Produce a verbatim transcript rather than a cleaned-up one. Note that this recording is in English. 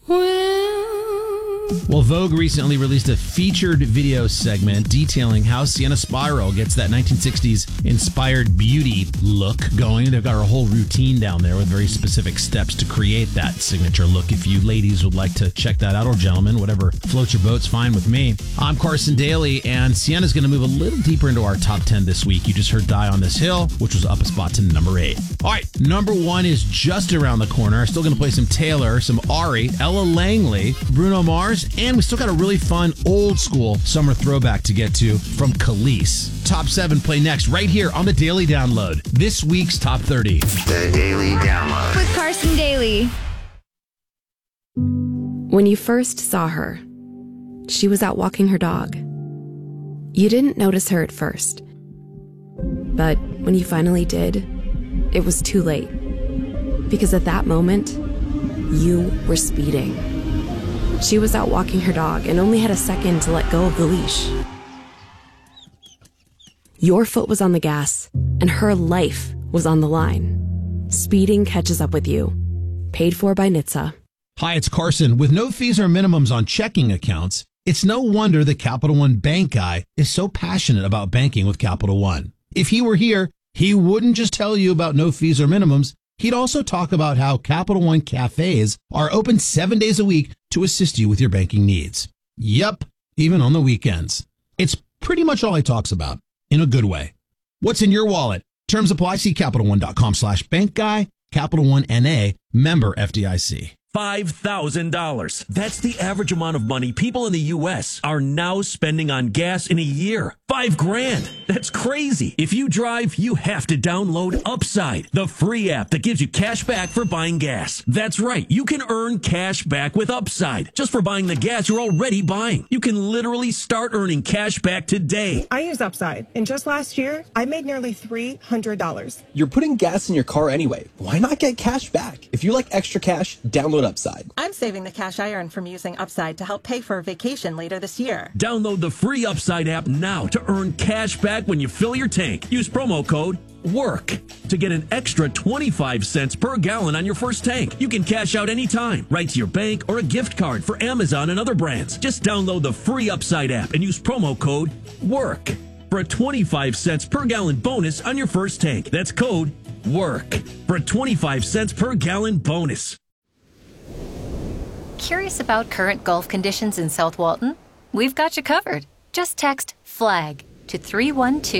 Well, Vogue recently released a featured video segment detailing how Sienna Spiral gets that nineteen sixties inspired beauty look going. They've got her whole routine down there with very specific steps to create that signature look. If you ladies would like to check that out, or gentlemen, whatever floats your boat's fine with me. I'm Carson Daly, and Sienna's going to move a little deeper into our top ten this week. You just heard Die on This Hill, which was up a spot to number eight. All right, number one is just around the corner. Still going to play some Taylor, some Ari, Ella Langley, Bruno Mars, and we still got a really fun old school summer throwback to get to from Khalees. Top seven play next right here on the Daily Download. This week's Top thirty. The Daily Download. With Carson Daly. When you first saw her, she was out walking her dog. You didn't notice her at first. But when you finally did, it was too late. Because at that moment, you were speeding. She was out walking her dog and only had a second to let go of the leash. Your foot was on the gas, and her life was on the line. Speeding catches up with you. Paid for by N H T S A. Hi, it's Carson. With no fees or minimums on checking accounts, it's no wonder the Capital One bank guy is so passionate about banking with Capital One. If he were here, he wouldn't just tell you about no fees or minimums. He'd also talk about how Capital One cafes are open seven days a week to assist you with your banking needs. Yep, even on the weekends. It's pretty much all he talks about, in a good way. What's in your wallet? Terms apply. See CapitalOne.com slash bank guy. Capital One N A, member F D I C. five thousand dollars. That's the average amount of money people in the U S are now spending on gas in a year. Five grand. That's crazy. If you drive, you have to download Upside, the free app that gives you cash back for buying gas. That's right. You can earn cash back with Upside just for buying the gas you're already buying. You can literally start earning cash back today. I use Upside, and just last year, I made nearly three hundred dollars. You're putting gas in your car anyway. Why not get cash back? If you like extra cash, download Upside. I'm saving the cash I earn from using Upside to help pay for a vacation later this year. Download the free Upside app now to earn cash back when you fill your tank. Use promo code WORK to get an extra twenty-five cents per gallon on your first tank. You can cash out anytime, right to your bank or a gift card for Amazon and other brands. Just download the free Upside app and use promo code WORK for a twenty-five cents per gallon bonus on your first tank. That's code WORK for a twenty-five cents per gallon bonus. Curious about current Gulf conditions in South Walton? We've got you covered. Just text FLAG to three one two